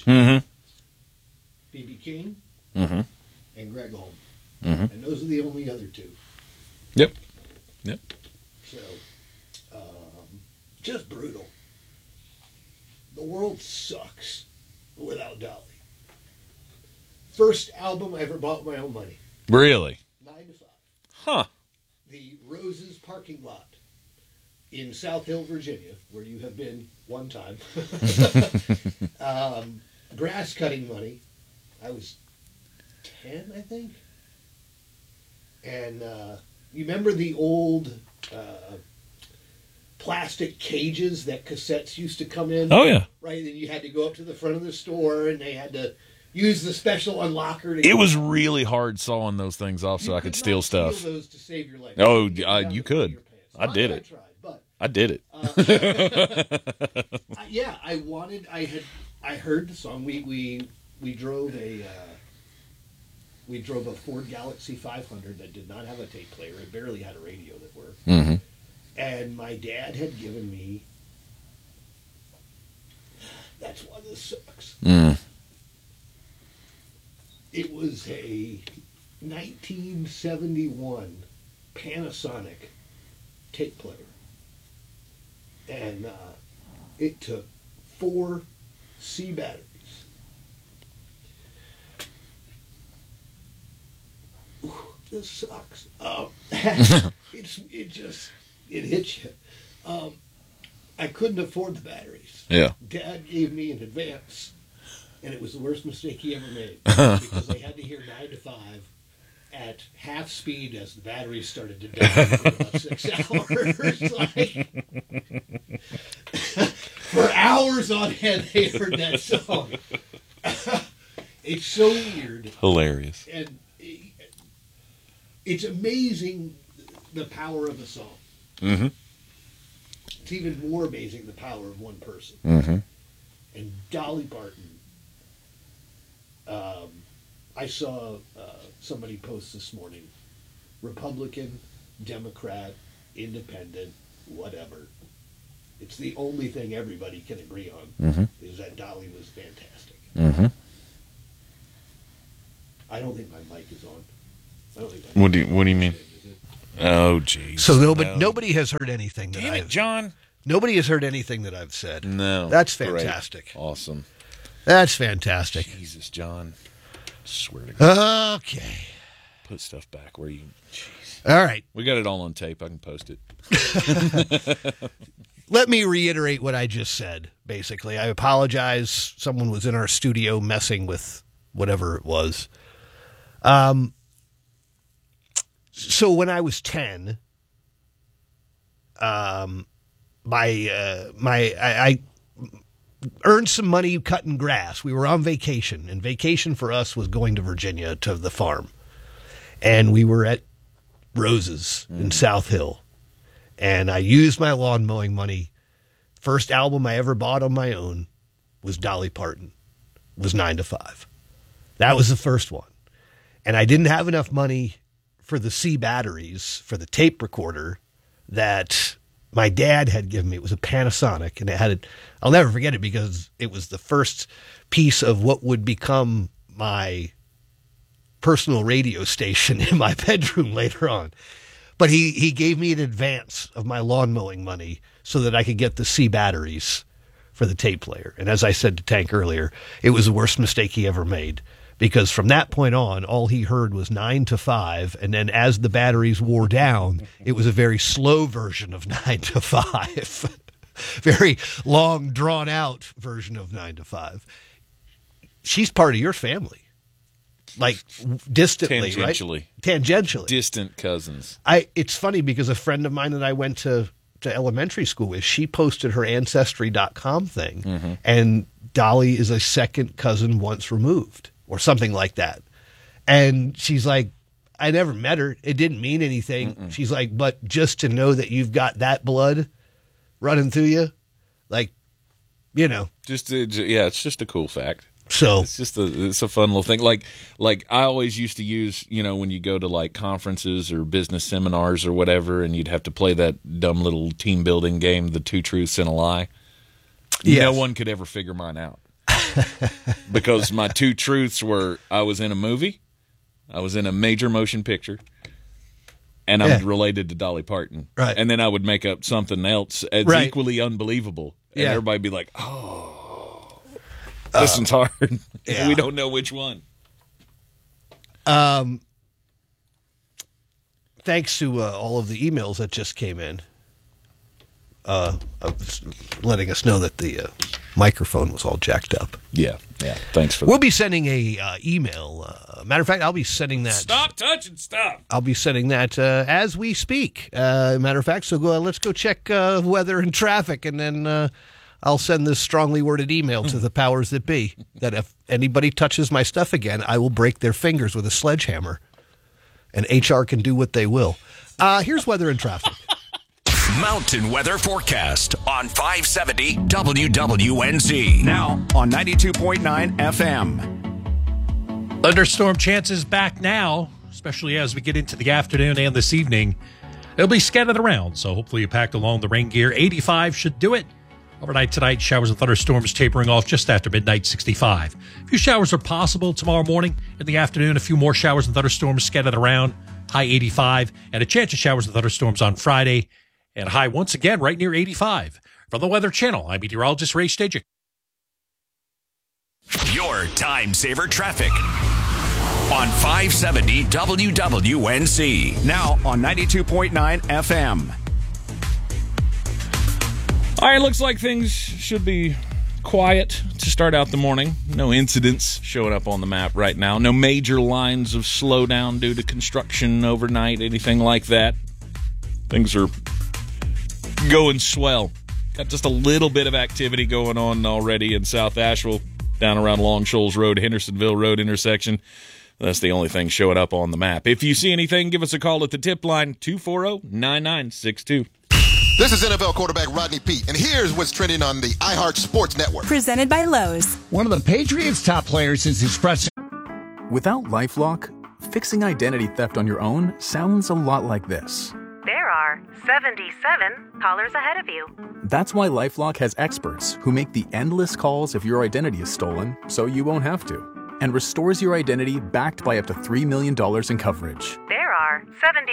Mm-hmm. B.B. King Mm-hmm. and Greg Holm. Mm-hmm. And those are the only other two. Yep. Yep. So, just brutal. The world sucks without Dolly. First album I ever bought with my own money. Really? 9 to 5. Huh. The Roses parking lot in South Hill, Virginia, where you have been one time. Grass cutting money. I was 10, I think. And you remember the old plastic cages that cassettes used to come in? Oh, yeah. Right, and you had to go up to the front of the store, and they had to use the special unlocker. To It was really hard sawing those things off so I could steal stuff. Steal those to save your life. Oh, you could. I did it. I tried, but I did it. yeah, I heard the song. We drove a Ford Galaxy 500 that did not have a tape player. It barely had a radio that worked. Mm-hmm. And my dad had given me That's Why This Sucks. Mm. It was a 1971 Panasonic tape player. And it took 4 C batteries. Ooh, this sucks. It hits you. I couldn't afford the batteries. Yeah. Dad gave me an advance, and it was the worst mistake he ever made because they had to hear 9 to 5 at half speed as the batteries started to die for about 6 hours. For hours on end, they heard that song. It's so weird. Hilarious. And it's amazing the power of a song. Mm-hmm. It's even more amazing the power of one person. Mm-hmm. And Dolly Parton. I saw somebody post this morning, Republican, Democrat, Independent, whatever. It's the only thing everybody can agree on, Mm-hmm. is that Dolly was fantastic. Mm-hmm. I don't think my mic is on. I don't think What do you mean? Is it? Oh, jeez. So nobody has heard anything that Damn it, John. Nobody has heard anything that I've said. No. That's Great. fantastic. Awesome. That's fantastic. Jesus, John. Swear to God. Okay. Put stuff back where you... Jeez. All right. We got it all on tape. I can post it. Let me reiterate what I just said, basically. I apologize. Someone was in our studio messing with whatever it was. So when I was 10, I earned some money cutting grass. We were on vacation, and vacation for us was going to Virginia to the farm. And we were at Roses in South Hill. And I used my lawn mowing money. First album I ever bought on my own was Dolly Parton. It was 9 to 5. That was the first one. And I didn't have enough money for the C batteries for the tape recorder that my dad had given me. It was a Panasonic, and it had I'll never forget it because it was the first piece of what would become my personal radio station in my bedroom later on. But he gave me an advance of my lawn mowing money so that I could get the C batteries for the tape player. And as I said to Tank earlier, it was the worst mistake he ever made, because from that point on, all he heard was 9 to 5. And then as the batteries wore down, it was a very slow version of 9 to 5. Very long, drawn out version of 9 to 5. She's part of your family. Like distantly, Tangentially. right? Tangentially. Distant cousins. It's funny because a friend of mine that I went to elementary school with, she posted her Ancestry.com thing, and Dolly is a second cousin once removed, or something like that. And she's like, I never met her. It didn't mean anything. She's like, but just to know that you've got that blood running through you, like, you know. It's just a cool fact. So it's a fun little thing. Like I always used to use, when you go to like conferences or business seminars or whatever, and you'd have to play that dumb little team building game, the 2 Truths and a Lie. Yes. No one could ever figure mine out. because my two truths were I was in a movie, I was in a major motion picture, and I'm related to Dolly Parton. Right. And then I would make up something else as equally unbelievable. And everybody would be like, oh, this one's hard. Yeah. We don't know which one. Thanks to all of the emails that just came in, letting us know that the microphone was all jacked up. Yeah. Thanks for that. We'll be sending a email. Matter of fact, I'll be sending that. Stop touching stuff. I'll be sending that as we speak. Matter of fact, so let's go check weather and traffic, and then I'll send this strongly worded email to the powers that be that if anybody touches my stuff again, I will break their fingers with a sledgehammer, and HR can do what they will. Here's weather and traffic. Mountain weather forecast on 570 WWNZ. Now on 92.9 FM. Thunderstorm chances back now, especially as we get into the afternoon and this evening. It'll be scattered around, so hopefully you packed along the rain gear. 85 should do it. Overnight tonight, showers and thunderstorms tapering off just after midnight, 65. A few showers are possible tomorrow morning. In the afternoon, a few more showers and thunderstorms scattered around, high 85. And a chance of showers and thunderstorms on Friday, and high once again right near 85. From the Weather Channel, I'm meteorologist Ray Stajic. Your time saver traffic on 570 WWNZ. Now on 92.9 FM. All right, looks like things should be quiet to start out the morning. No incidents showing up on the map right now. No major lines of slowdown due to construction overnight, anything like that. Things are going swell. Got just a little bit of activity going on already in South Asheville, down around Long Shoals Road, Hendersonville Road intersection. That's the only thing showing up on the map. If you see anything, give us a call at the tip line, 240-9962. This is NFL quarterback Rodney Peete, and here's what's trending on the iHeart Sports Network. Presented by Lowe's. One of the Patriots' top players is expressing. Without LifeLock, fixing identity theft on your own sounds a lot like this. There are 77 callers ahead of you. That's why LifeLock has experts who make the endless calls if your identity is stolen, so you won't have to, and restores your identity backed by up to $3 million in coverage. There are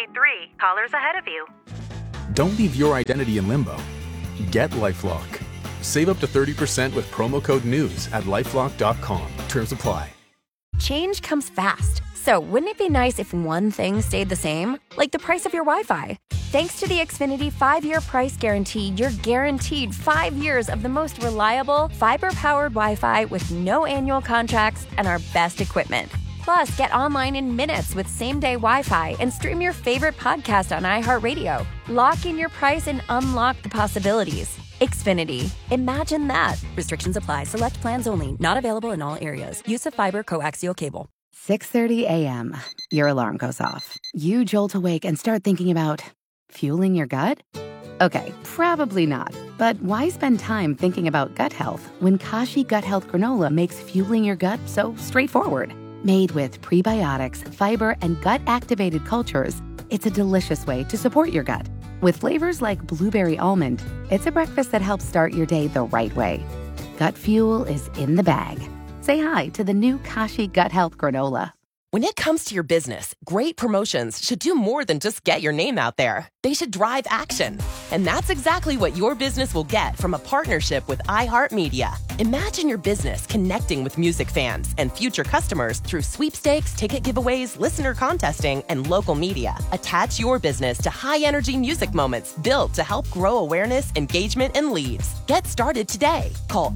73 callers ahead of you. Don't leave your identity in limbo. Get LifeLock. Save up to 30% with promo code NEWS at LifeLock.com. Terms apply. Change comes fast. So wouldn't it be nice if one thing stayed the same? Like the price of your Wi-Fi. Thanks to the Xfinity 5-year price guarantee, you're guaranteed 5 years of the most reliable, fiber-powered Wi-Fi with no annual contracts and our best equipment. Plus, get online in minutes with same-day Wi-Fi and stream your favorite podcast on iHeartRadio. Lock in your price and unlock the possibilities. Xfinity. Imagine that. Restrictions apply. Select plans only. Not available in all areas. Use of fiber coaxial cable. 6:30 a.m. Your alarm goes off. You jolt awake and start thinking about fueling your gut? Okay, probably not. But why spend time thinking about gut health when Kashi Gut Health Granola makes fueling your gut so straightforward? Made with prebiotics, fiber, and gut-activated cultures, it's a delicious way to support your gut. With flavors like blueberry almond, it's a breakfast that helps start your day the right way. Gut fuel is in the bag. Say hi to the new Kashi Gut Health Granola. When it comes to your business, great promotions should do more than just get your name out there. They should drive action. And that's exactly what your business will get from a partnership with iHeartMedia. Imagine your business connecting with music fans and future customers through sweepstakes, ticket giveaways, listener contesting, and local media. Attach your business to high-energy music moments built to help grow awareness, engagement, and leads. Get started today. Call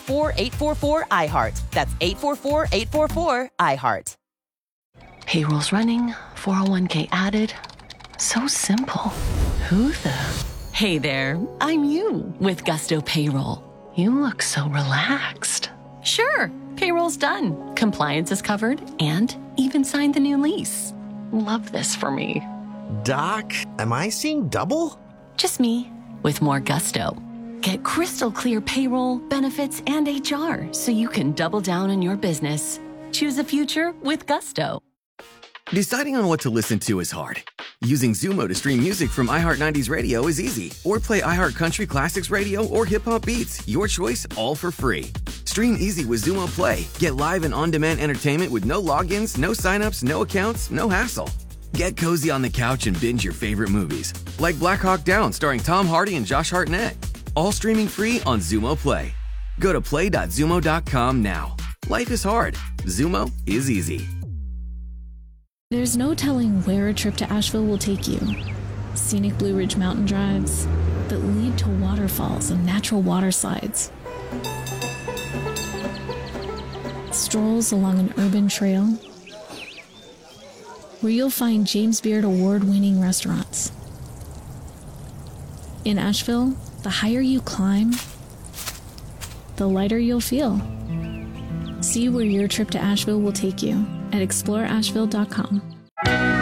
844-844-iHeart. That's 844-844-iHeart. Payroll's running, 401k added. So simple. Who the? Hey there, I'm you with Gusto Payroll. You look so relaxed. Sure, payroll's done. Compliance is covered and even signed the new lease. Love this for me. Doc, am I seeing double? Just me with more Gusto. Get crystal clear payroll, benefits, and HR so you can double down on your business. Choose a future with Gusto. Deciding on what to listen to is hard. Using Zumo to stream music from iHeart 90s Radio is easy. Or play iHeart Country Classics Radio or Hip Hop Beats. Your choice, all for free. Stream easy with Xumo Play. Get live and on-demand entertainment with no logins, no signups, no accounts, no hassle. Get cozy on the couch and binge your favorite movies, like Black Hawk Down starring Tom Hardy and Josh Hartnett. All streaming free on Xumo Play. Go to play.xumo.com now. Life is hard. Xumo is easy. There's no telling where a trip to Asheville will take you. Scenic Blue Ridge mountain drives that lead to waterfalls and natural water slides. Strolls along an urban trail where you'll find James Beard award-winning restaurants. In Asheville, the higher you climb, the lighter you'll feel. See where your trip to Asheville will take you at exploreasheville.com.